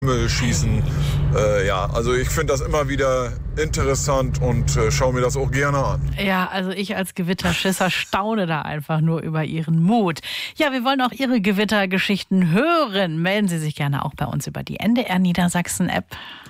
Himmel schießen. Also ich finde das immer wieder interessant und schaue mir das auch gerne an. Ja, also ich als Gewitterschisser staune da einfach nur über Ihren Mut. Ja, wir wollen auch Ihre Gewittergeschichten hören. Melden Sie sich gerne auch bei uns über die NDR Niedersachsen App.